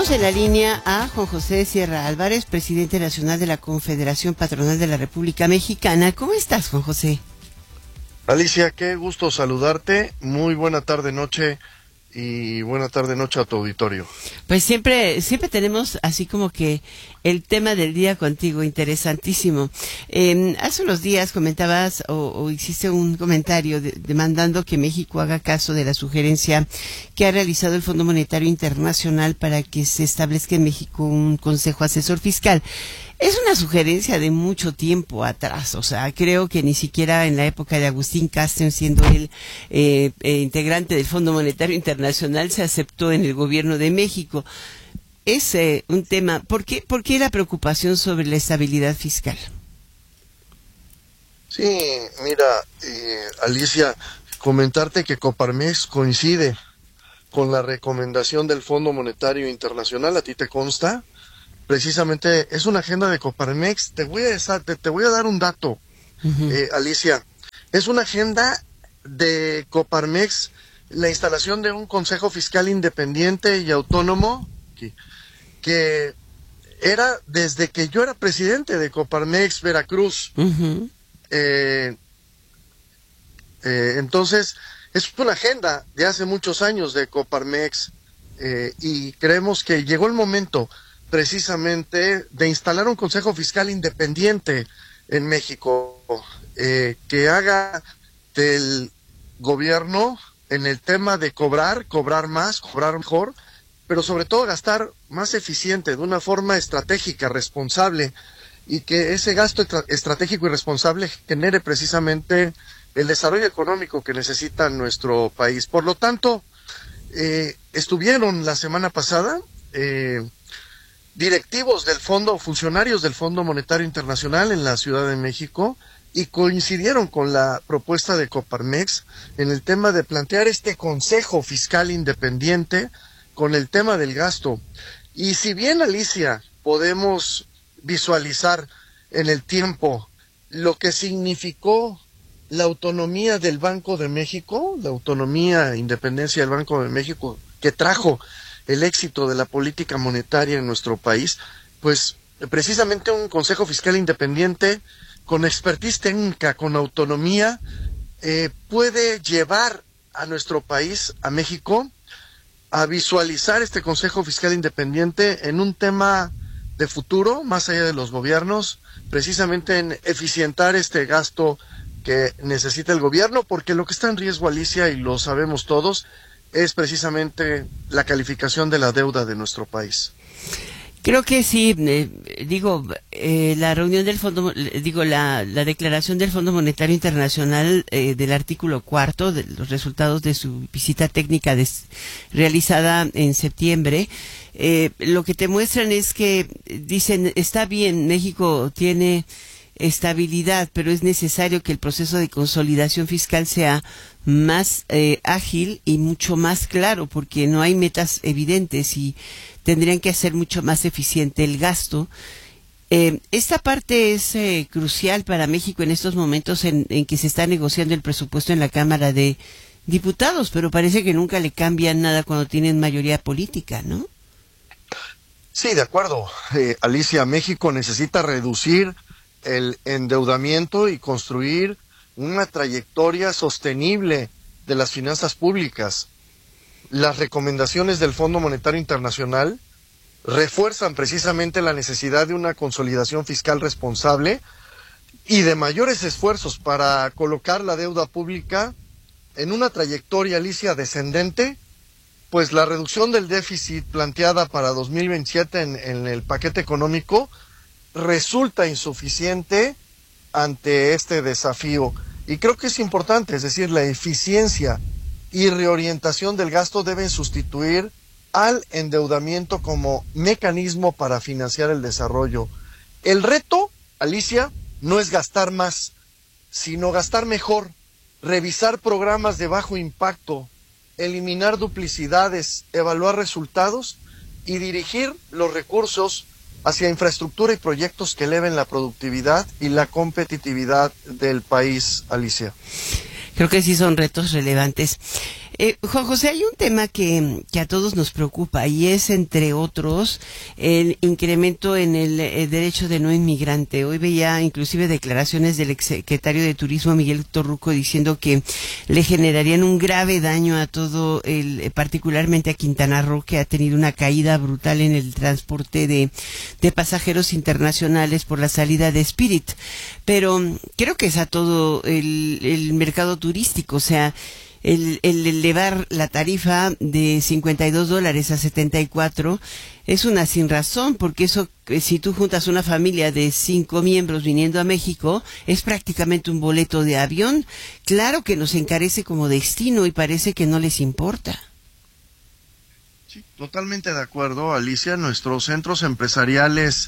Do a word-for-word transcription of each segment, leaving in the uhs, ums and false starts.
Tenemos en la línea a Juan José Sierra Álvarez, presidente nacional de la Confederación Patronal de la República Mexicana. ¿Cómo estás, Juan José? Alicia, qué gusto saludarte. Muy buena tarde, noche y buena tarde, noche a tu auditorio. Pues siempre, siempre tenemos así como que el tema del día contigo, interesantísimo. Eh, hace unos días comentabas o, o hiciste un comentario de, demandando que México haga caso de la sugerencia que ha realizado el Fondo Monetario Internacional para que se establezca en México un consejo asesor fiscal. Es una sugerencia de mucho tiempo atrás, o sea, creo que ni siquiera en la época de Agustín Castro, siendo él eh, eh, integrante del Fondo Monetario Internacional, se aceptó en el gobierno de México. Es eh, un tema, ¿por qué, ¿por qué la preocupación sobre la estabilidad fiscal? Sí, mira, eh, Alicia, comentarte que Coparmex coincide con la recomendación del Fondo Monetario Internacional, ¿a ti te consta? Precisamente es una agenda de Coparmex. Te voy a, te, te voy a dar un dato, uh-huh. eh, Alicia. Es una agenda de Coparmex, la instalación de un consejo fiscal independiente y autónomo, que, que era desde que yo era presidente de Coparmex Veracruz. Uh-huh. eh, eh, entonces, es una agenda de hace muchos años de Coparmex eh, y creemos que llegó el momento precisamente de instalar un consejo fiscal independiente en México, eh, que haga del gobierno en el tema de cobrar, cobrar más, cobrar mejor, pero sobre todo gastar más eficiente, de una forma estratégica, responsable, y que ese gasto estratégico y responsable genere precisamente el desarrollo económico que necesita nuestro país. Por lo tanto, eh, estuvieron la semana pasada eh, directivos del fondo, funcionarios del Fondo Monetario Internacional en la Ciudad de México y coincidieron con la propuesta de Coparmex en el tema de plantear este consejo fiscal independiente con el tema del gasto. Y si bien, Alicia, podemos visualizar en el tiempo lo que significó la autonomía del Banco de México, la autonomía e independencia del Banco de México que trajo el éxito de la política monetaria en nuestro país, pues precisamente un consejo fiscal independiente con expertise técnica, con autonomía, eh, puede llevar a nuestro país, a México, a visualizar este consejo fiscal independiente en un tema de futuro, más allá de los gobiernos, precisamente en eficientar este gasto que necesita el gobierno, porque lo que está en riesgo, Alicia, y lo sabemos todos, es precisamente la calificación de la deuda de nuestro país. Creo que sí, eh, digo, eh, la reunión del Fondo, digo, la, la declaración del Fondo Monetario Internacional eh, del artículo cuarto, de los resultados de su visita técnica des, realizada en septiembre, eh, lo que te muestran es que dicen, está bien, México tiene estabilidad, pero es necesario que el proceso de consolidación fiscal sea más eh, ágil y mucho más claro, porque no hay metas evidentes y tendrían que hacer mucho más eficiente el gasto. Eh, esta parte es eh, crucial para México en estos momentos en, en que se está negociando el presupuesto en la Cámara de Diputados, pero parece que nunca le cambian nada cuando tienen mayoría política, ¿no? Sí, de acuerdo. Eh, Alicia, México necesita reducir el endeudamiento y construir una trayectoria sostenible de las finanzas públicas. Las recomendaciones del Fondo Monetario Internacional refuerzan precisamente la necesidad de una consolidación fiscal responsable y de mayores esfuerzos para colocar la deuda pública en una trayectoria, Alicia, descendente, pues la reducción del déficit planteada para dos mil veintisiete en, en el paquete económico resulta insuficiente ante este desafío. Y creo que es importante, es decir, la eficiencia y reorientación del gasto deben sustituir al endeudamiento como mecanismo para financiar el desarrollo. El reto, Alicia, no es gastar más, sino gastar mejor, revisar programas de bajo impacto, eliminar duplicidades, evaluar resultados y dirigir los recursos hacia infraestructura y proyectos que eleven la productividad y la competitividad del país, Alicia. Creo que sí son retos relevantes. Eh, Juan José, hay un tema que, que a todos nos preocupa y es, entre otros, el incremento en el, el derecho de no inmigrante. Hoy veía inclusive declaraciones del exsecretario de Turismo, Miguel Torruco, diciendo que le generarían un grave daño a todo, el, particularmente a Quintana Roo, que ha tenido una caída brutal en el transporte de, de pasajeros internacionales por la salida de Spirit. Pero creo que es a todo el, el mercado turístico, o sea, El, el elevar la tarifa de cincuenta y dos dólares a setenta y cuatro es una sin razón, porque eso, si tú juntas una familia de cinco miembros viniendo a México, es prácticamente un boleto de avión. Claro que nos encarece como destino y parece que no les importa. Sí, totalmente de acuerdo, Alicia. Nuestros centros empresariales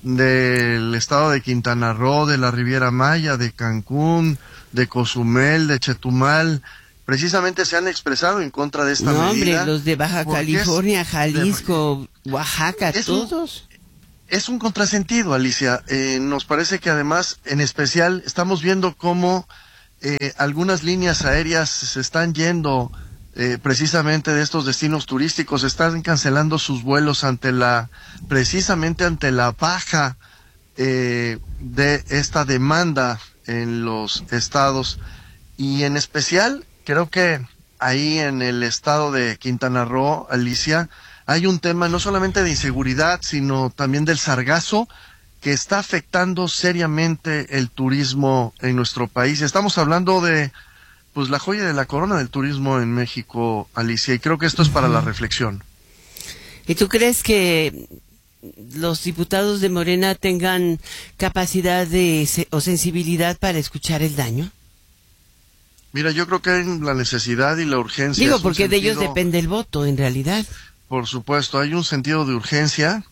del estado de Quintana Roo, de la Riviera Maya, de Cancún, de Cozumel, de Chetumal, precisamente se han expresado en contra de esta no, medida. Hombre, los de Baja California, es, Jalisco, de, Oaxaca, es todos. Un, es un contrasentido, Alicia. Eh, nos parece que además, en especial, estamos viendo cómo eh, algunas líneas aéreas se están yendo eh, precisamente de estos destinos turísticos, están cancelando sus vuelos ante la, precisamente ante la baja eh, de esta demanda en los estados, y en especial creo que ahí en el estado de Quintana Roo, Alicia, hay un tema no solamente de inseguridad, sino también del sargazo, que está afectando seriamente el turismo en nuestro país. Estamos hablando de, pues, la joya de la corona del turismo en México, Alicia, y creo que esto es para la reflexión. ¿Y tú crees que los diputados de Morena tengan capacidad de o sensibilidad para escuchar el daño? Mira, yo creo que hay la necesidad y la urgencia. Digo, porque de ellos depende el voto, en realidad. Por supuesto, hay un sentido de urgencia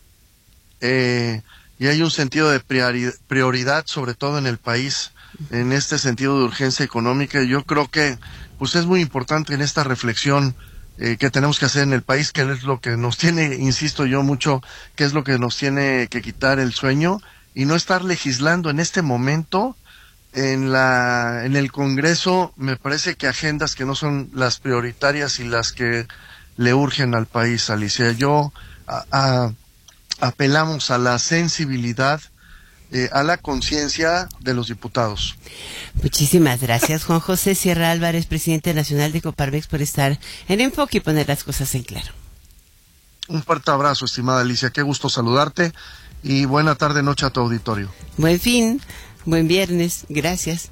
eh, y hay un sentido de prioridad, sobre todo en el país, en este sentido de urgencia económica. Yo creo que pues es muy importante en esta reflexión eh, que tenemos que hacer en el país, que es lo que nos tiene, insisto yo mucho, que es lo que nos tiene que quitar el sueño, y no estar legislando en este momento. En la en el Congreso me parece que agendas que no son las prioritarias y las que le urgen al país, Alicia. Yo a, a, apelamos a la sensibilidad, eh, a la conciencia de los diputados. Muchísimas gracias, Juan José Sierra Álvarez, presidente nacional de Coparmex, por estar en Enfoque y poner las cosas en claro. Un fuerte abrazo, estimada Alicia. Qué gusto saludarte y buena tarde, noche a tu auditorio. Buen fin. Buen viernes, gracias.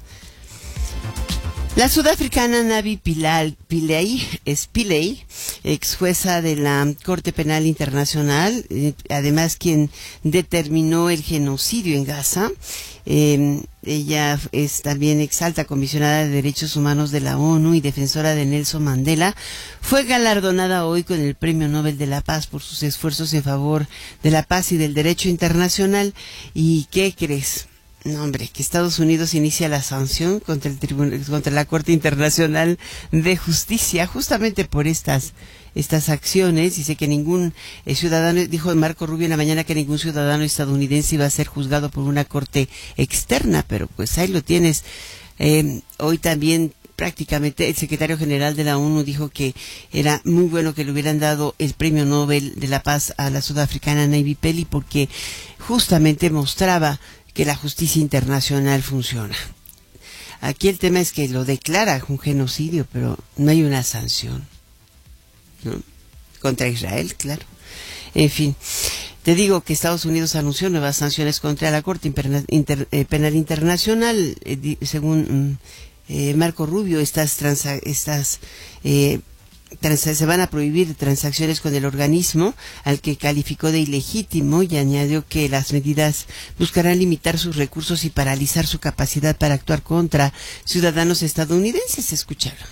La sudafricana Navi Pillay, Pillay, Pillay, ex jueza de la Corte Penal Internacional, eh, además quien determinó el genocidio en Gaza, eh, ella es también ex alta comisionada de Derechos Humanos de la ONU y defensora de Nelson Mandela, fue galardonada hoy con el Premio Nobel de la Paz por sus esfuerzos en favor de la paz y del derecho internacional. ¿Y qué crees? No, hombre, que Estados Unidos inicia la sanción contra el tribunal, contra la Corte Internacional de Justicia, justamente por estas estas acciones. Dice que ningún eh, ciudadano, dijo Marco Rubio en la mañana, que ningún ciudadano estadounidense iba a ser juzgado por una corte externa, pero pues ahí lo tienes. Eh, hoy también prácticamente el secretario general de la ONU dijo que era muy bueno que le hubieran dado el Premio Nobel de la Paz a la sudafricana Navi Pillay, porque justamente mostraba que la justicia internacional funciona. Aquí el tema es que lo declara un genocidio, pero no hay una sanción, ¿no? Contra Israel, claro. En fin, te digo que Estados Unidos anunció nuevas sanciones contra la Corte Inter, Inter, eh, Penal Internacional, eh, di, según eh, Marco Rubio. Estas, transa, estas eh, se van a prohibir transacciones con el organismo, al que calificó de ilegítimo, y añadió que las medidas buscarán limitar sus recursos y paralizar su capacidad para actuar contra ciudadanos estadounidenses. Escúchalo.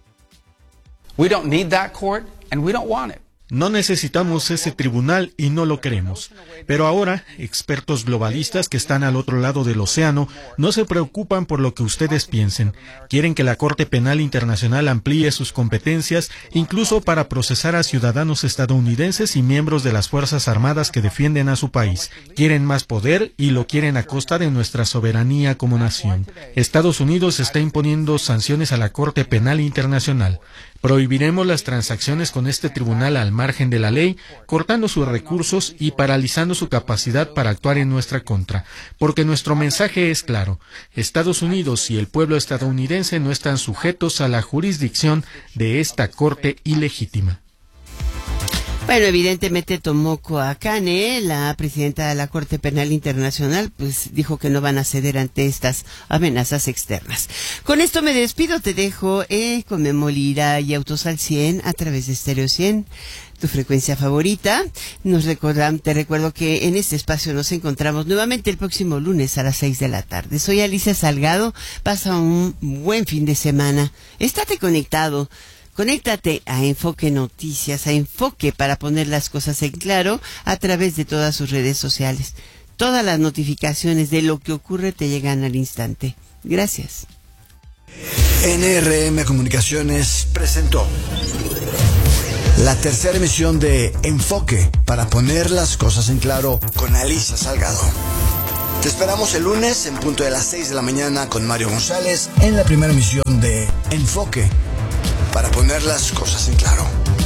We don't need that court and we don't want it. No necesitamos ese tribunal y no lo queremos. Pero ahora, expertos globalistas que están al otro lado del océano no se preocupan por lo que ustedes piensen. Quieren que la Corte Penal Internacional amplíe sus competencias, incluso para procesar a ciudadanos estadounidenses y miembros de las Fuerzas Armadas que defienden a su país. Quieren más poder y lo quieren a costa de nuestra soberanía como nación. Estados Unidos está imponiendo sanciones a la Corte Penal Internacional. Prohibiremos las transacciones con este tribunal al margen de la ley, cortando sus recursos y paralizando su capacidad para actuar en nuestra contra, porque nuestro mensaje es claro: Estados Unidos y el pueblo estadounidense no están sujetos a la jurisdicción de esta corte ilegítima. Bueno, evidentemente Tomoko Akane, la presidenta de la Corte Penal Internacional, pues dijo que no van a ceder ante estas amenazas externas. Con esto me despido, te dejo eh, con Memolira y Autos al cien a través de Stereo cien, tu frecuencia favorita. Nos recordan, te recuerdo que en este espacio nos encontramos nuevamente el próximo lunes a las seis de la tarde. Soy Alicia Salgado, pasa un buen fin de semana, estate conectado. Conéctate a Enfoque Noticias, a Enfoque para poner las cosas en claro a través de todas sus redes sociales. Todas las notificaciones de lo que ocurre te llegan al instante. Gracias. N R M Comunicaciones presentó la tercera emisión de Enfoque para poner las cosas en claro con Alicia Salgado. Te esperamos el lunes en punto de las seis de la mañana con Mario González en la primera emisión de Enfoque para poner las cosas en claro.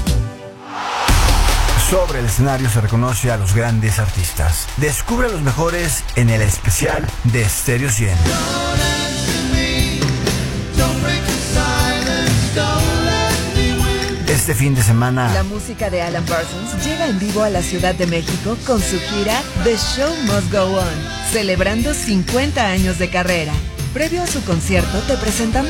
Sobre el escenario se reconoce a los grandes artistas. Descubre a los mejores en el especial de Stereo cien. Este fin de semana, la música de Alan Parsons llega en vivo a la Ciudad de México con su gira The Show Must Go On, celebrando cincuenta años de carrera. Previo a su concierto, te presentamos